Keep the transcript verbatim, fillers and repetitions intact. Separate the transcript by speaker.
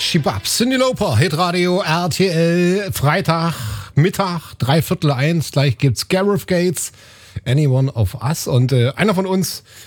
Speaker 1: Shibab, Cyndi Lauper, Hitradio R T L, Freitag, Mittag, dreiviertel eins, gleich gibt's Gareth Gates, Anyone of Us und äh, einer von uns